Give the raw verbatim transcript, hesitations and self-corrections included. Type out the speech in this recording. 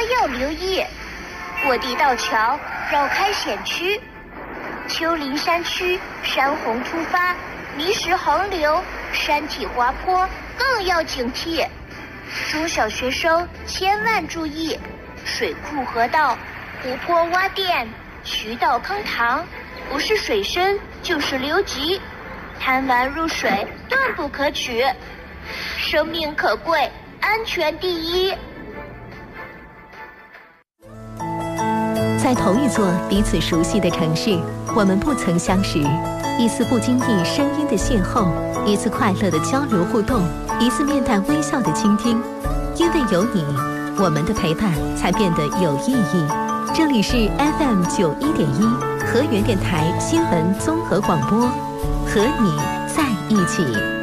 要留意。过地道桥，绕开险区。丘陵山区，山洪突发，泥石横流，山体滑坡，更要警惕。中小学生千万注意，水库、河道、湖泊洼垫、渠道、坑塘，不是水深就是流急，贪玩入水断不可取。生命可贵，安全第一。 在同一座彼此熟悉的城市，我们不曾相识。一次不经意声音的邂逅，一次快乐的交流互动，一次面带微笑的倾听。因为有你，我们的陪伴才变得有意义。这里是 F M 九一点一河源电台新闻综合广播，和你在一起。